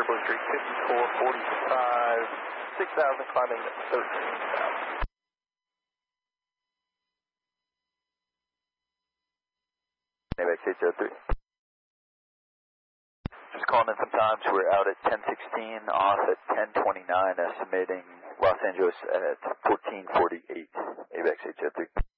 Blue Streak 5445, 6,000 climbing 13,000. AVAX 803. Just calling in some times. We're out at 10:16, off at 10:29, estimating Los Angeles at 14:48. AVAX 803.